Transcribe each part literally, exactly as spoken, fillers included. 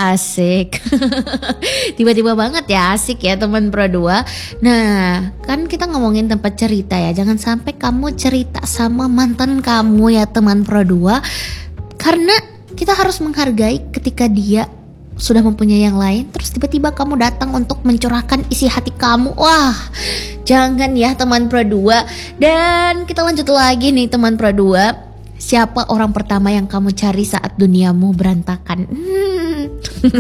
Asik. Tiba-tiba banget ya, asik ya teman Pro dua. Nah, kan kita ngomongin tempat cerita ya. Jangan sampai kamu cerita sama mantan kamu ya teman Pro dua. Karena kita harus menghargai ketika dia sudah mempunyai yang lain, terus tiba-tiba kamu datang untuk mencurahkan isi hati kamu. Wah, jangan ya teman Pro dua. Dan kita lanjut lagi nih teman Pro dua. Siapa orang pertama yang kamu cari saat duniamu berantakan? Hmm.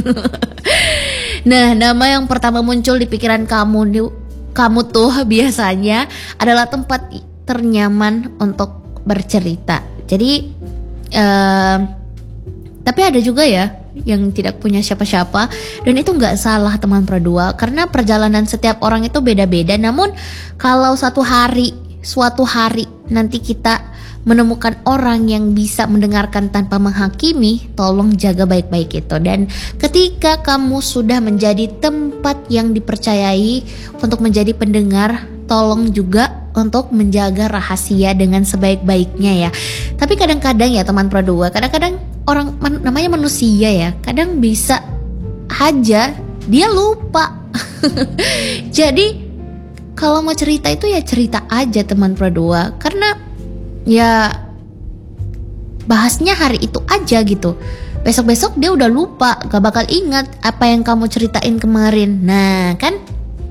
Nah, nama yang pertama muncul di pikiran kamu, kamu tuh biasanya adalah tempat ternyaman untuk bercerita. Jadi, uh, tapi ada juga ya yang tidak punya siapa-siapa, dan itu nggak salah teman Pro dua, karena perjalanan setiap orang itu beda-beda. Namun kalau satu hari, suatu hari nanti kita menemukan orang yang bisa mendengarkan tanpa menghakimi, tolong jaga baik-baik itu. Dan ketika kamu sudah menjadi tempat yang dipercayai untuk menjadi pendengar, tolong juga untuk menjaga rahasia dengan sebaik-baiknya ya. Tapi kadang-kadang ya teman Pro dua, kadang-kadang orang man, namanya manusia ya, kadang bisa aja dia lupa. Jadi kalau mau cerita itu ya cerita aja teman Pro dua, karena ya bahasnya hari itu aja gitu. Besok-besok dia udah lupa, gak bakal ingat apa yang kamu ceritain kemarin. Nah kan.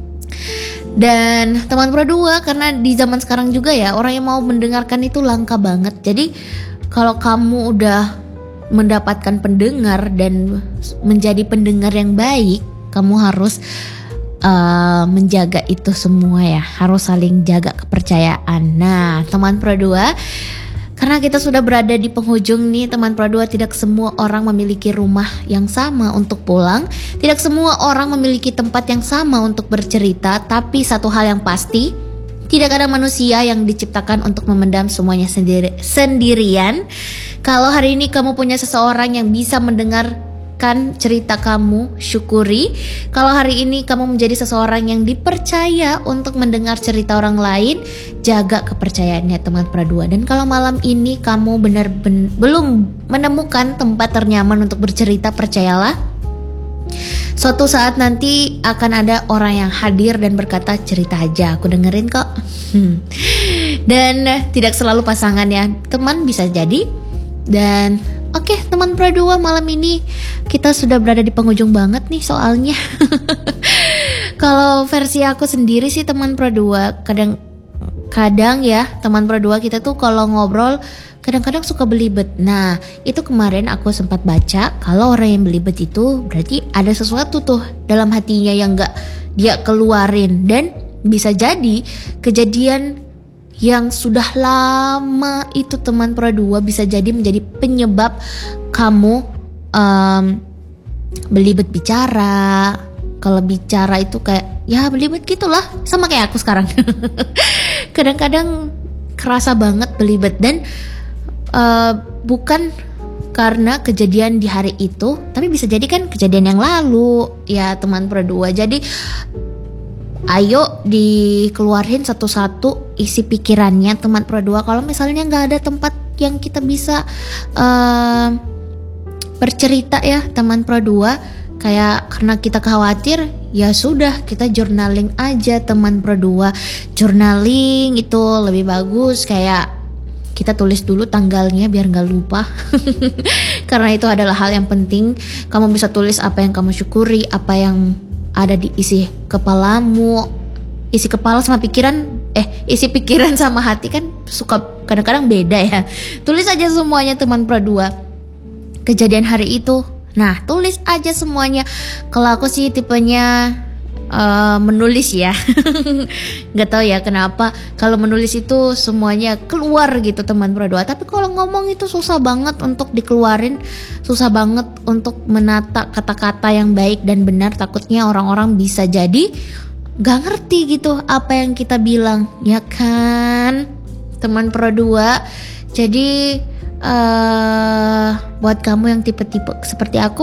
Dan teman Pro dua, karena di zaman sekarang juga ya, orang yang mau mendengarkan itu langka banget. Jadi kalau kamu udah mendapatkan pendengar dan menjadi pendengar yang baik, kamu harus Uh, menjaga itu semua ya, harus saling jaga kepercayaan. Nah teman Pro dua, karena kita sudah berada di penghujung nih teman Pro dua, tidak semua orang memiliki rumah yang sama untuk pulang, tidak semua orang memiliki tempat yang sama untuk bercerita. Tapi satu hal yang pasti, tidak ada manusia yang diciptakan untuk memendam semuanya sendiri, sendirian. Kalau hari ini kamu punya seseorang yang bisa mendengar kan cerita kamu, syukuri. Kalau hari ini kamu menjadi seseorang yang dipercaya untuk mendengar cerita orang lain, jaga kepercayaannya teman Pro dua. Dan kalau malam ini kamu benar ben- belum menemukan tempat ternyaman untuk bercerita, percayalah, suatu saat nanti akan ada orang yang hadir dan berkata, cerita aja, aku dengerin kok. hmm. Dan tidak selalu pasangan ya teman, bisa jadi. Dan oke okay, teman Pro dua, malam ini kita sudah berada di penghujung banget nih soalnya. Kalau versi aku sendiri sih teman Pro dua, kadang-kadang ya teman Pro dua, kita tuh kalau ngobrol kadang-kadang suka belibet. Nah itu kemarin aku sempat baca, kalau orang yang belibet itu berarti ada sesuatu tuh dalam hatinya yang gak dia keluarin. Dan bisa jadi kejadian yang sudah lama itu teman Pro dua bisa jadi menjadi penyebab kamu um, belibet bicara. Kalau bicara itu kayak ya belibet gitulah, sama kayak aku sekarang. Kadang-kadang kerasa banget belibet, dan uh, bukan karena kejadian di hari itu, tapi bisa jadi kan kejadian yang lalu ya teman Pro dua. Jadi ayo dikeluarin satu-satu isi pikirannya teman Pro dua. Kalau misalnya gak ada tempat yang kita bisa uh, bercerita ya teman Pro dua, kayak karena kita khawatir, ya sudah kita journaling aja teman Pro dua. Journaling itu lebih bagus, kayak kita tulis dulu tanggalnya biar gak lupa. Karena itu adalah hal yang penting. Kamu bisa tulis apa yang kamu syukuri, apa yang ada di isi kepalamu. Isi kepala sama pikiran, eh isi pikiran sama hati kan suka kadang-kadang beda ya. Tulis aja semuanya teman Pro dua, kejadian hari itu. Nah tulis aja semuanya. Kalau aku sih tipenya uh, menulis ya. Gak tahu ya kenapa, kalau menulis itu semuanya keluar gitu teman Pro dua. Tapi kalau ngomong itu susah banget untuk dikeluarin, susah banget untuk menata kata-kata yang baik dan benar. Takutnya orang-orang bisa jadi gak ngerti gitu apa yang kita bilang, ya kan teman Pro dua. Jadi uh, buat kamu yang tipe-tipe seperti aku,